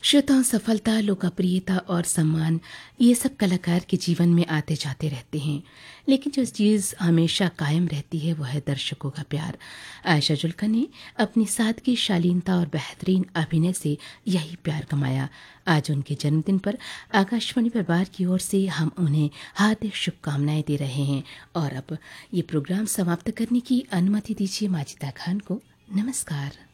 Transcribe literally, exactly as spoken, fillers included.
श्रोताओं, सफलता, लोकप्रियता और सम्मान ये सब कलाकार के जीवन में आते जाते रहते हैं, लेकिन जो चीज़ हमेशा कायम रहती है वो है दर्शकों का प्यार। आयशा जुल्का ने अपनी सादगी, शालीनता और बेहतरीन अभिनय से यही प्यार कमाया। आज उनके जन्मदिन पर आकाशवाणी परिवार की ओर से हम उन्हें हार्दिक शुभकामनाएं दे रहे हैं। और अब ये प्रोग्राम समाप्त करने की अनुमति दीजिए माजिदा खान को। नमस्कार।